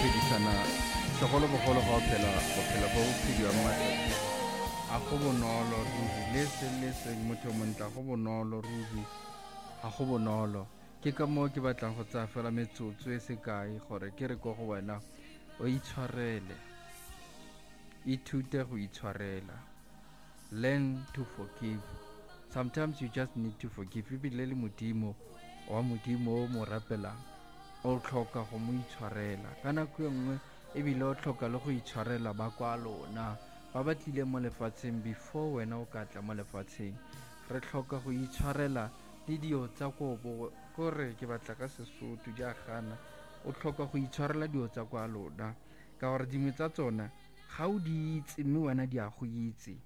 phedisana segolobogolo ga o phela bophelo bo phediwang matsatsi a go bonolo ruri le seng motho montle a go bonolo ruri ga go bonolo ke ka moo ke batlang go tsaya fela metsotso e sekae gore ke re ko go wena o itshwarele ithute go itshwarela learn to forgive. Sometimes you just need to forgive. Ebile le modimo wa modimo o mo rapelang o tlhoka go mo itshwarela ka nako e nngwe ebile o tlhoka le go itshwarela ba kwa lona ba ba tlile mo lefatsheng before wena o ka tla mo lefatsheng. Re tlhoka go itshwarela le dio tsa kobo kore ke batla ka Sesotho di a gana o tlhoka go itshwarela dio tsa kwa lona ka gore dingwe tsa tsona ga o di itse mme wena di a go itse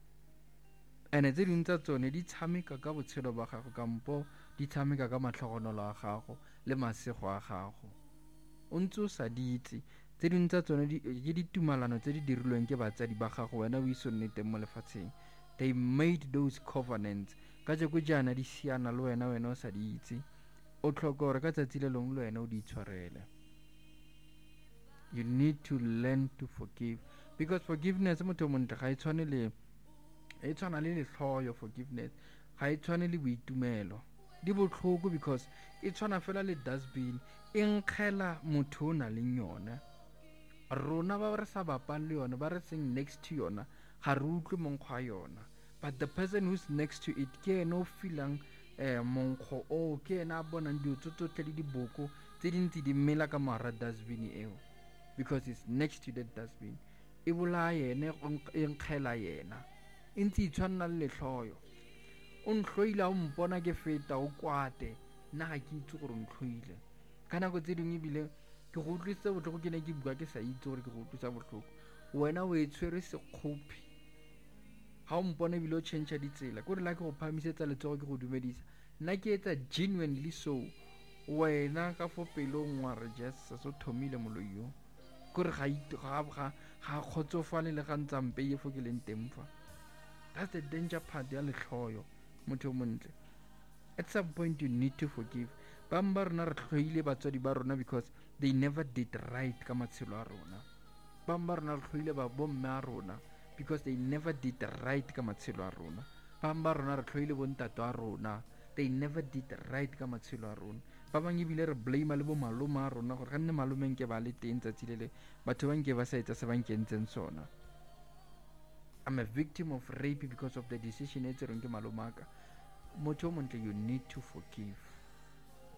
ene tse dingwe tsa tsone di tshameka ka botshelo ba gago kampo di tshameka ka matlhogonolo a gago le masego a gago o ntse o sa di itse tse dingwe tsa tsone ke ditumalano tse di dirilweng ke batsadi ba gago wena o ise o nne teng mo lefatsheng. They made those covenants ka jeko jaana di siana le wena o sa di itse o tlhoka gore ka tsatsi le lengwe le wena o di itshwarele. You need to learn to forgive because forgiveness motho montle ga e tshwane le e tshwana le letlhoyo. Forgiveness ga e tshwane le boitumelo di botlhoko because e tshwana fela le dustbin e nkgela motho o na leng yona rona ba re sa bapang le yona ba re seng next to yona ga re utlwe monkgo a yona but the person who's next to it ke ene o feelang monkgo o ke ene a bonang dio tsotlhe le diboko tse dintsi di mmela ka mara dustbin eo because it's next to that dustbin e bolaya yene e nkgela yena e ntse e tshwanna le letlhoyo o ntlhoile a o mpona ke feta o kwate nna ga ke itse gore o ntlhoile ka nako tse dingwe ebile ke go utlwisa botlhoko ke ne ke bua ke sa itse gore ke go utlwisa botlhoko wena o e tshwere sekgopi ga o mpona ebile o change ditsela ko re la ke go phamisetsa letsogo ke go dumedisa nna ke etsa genuinely so wena ka fo pelong wa re Jesus so thomile moloyo kore ga kgotsofale le ga ntsampe ye fo ke leng teng fa. That's the danger part ya letlhoyo motho montle. At some point you need to forgive. Bamba rona re tlhoile batswadi ba rona because they never did right ka matshelo a rona. Bamba rona re tlhoile ba bomme a rona because they never did right ka matshelo a rona. Bamba rona re tlhoile bo ntate a rona they never did right ka matshelo a rona. Ba bang ebile re blame le bo malome a rona gore ga nne malome nke ba le teng tsatsi le batho ba nke ba sa etsa se ba nkentseng sona. I'm a victim of rape because of the decision e tserweng ke malomaka. Motho montle, you need to forgive.